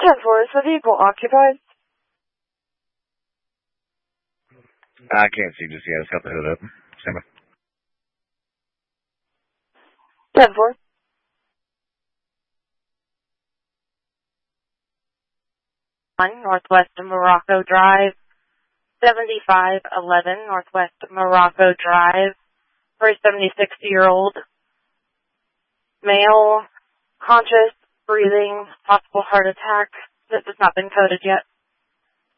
10-4, is the vehicle occupied? I can't see just yet. It's got the hood up. Stand by. 10-4. Northwest of Morocco Drive, 7511 Northwest of Morocco Drive, for a 76-year-old male, conscious, breathing, possible heart attack. This has not been coded yet.